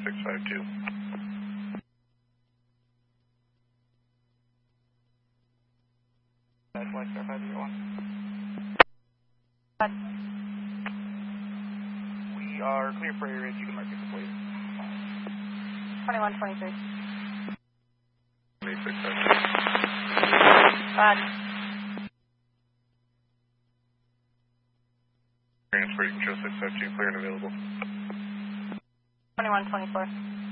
652. Flight Star 501. We are clear for area. You can mark it, please. 2123. 652. Transport control 652, clear and available. 2124.